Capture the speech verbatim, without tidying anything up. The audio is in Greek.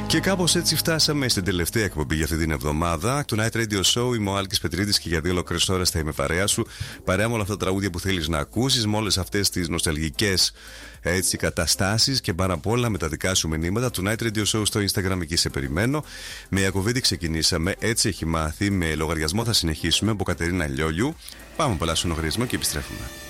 Και κάπως έτσι φτάσαμε στην τελευταία εκπομπή για αυτή την εβδομάδα του Night Radio Show. Είμαι ο Άλκης Πετρίδης και για δύο ολόκληρες ώρες θα είμαι παρέα σου. Παρέα με όλα αυτά τα τραγούδια που θέλεις να ακούσεις, με όλες αυτές τις νοσταλγικές έτσι, καταστάσεις και πάρα πολλά με τα δικά σου μηνύματα. Του Night Radio Show στο Instagram, εκεί σε περιμένω. Με Ιακωβίδη ξεκινήσαμε, έτσι έχει μάθει. Με λογαριασμό θα συνεχίσουμε από Κατερίνα Λιόλιου. Πάμε πολλά στον λογαριασμό και επιστρέφουμε.